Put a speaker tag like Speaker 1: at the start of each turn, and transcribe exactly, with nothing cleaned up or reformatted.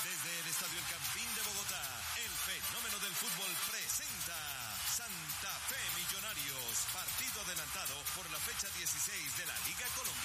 Speaker 1: Desde el Estadio El Campín de Bogotá, el fenómeno del fútbol presenta Santa Fe Millonarios, partido adelantado por la fecha dieciséis de la Liga Colombiana.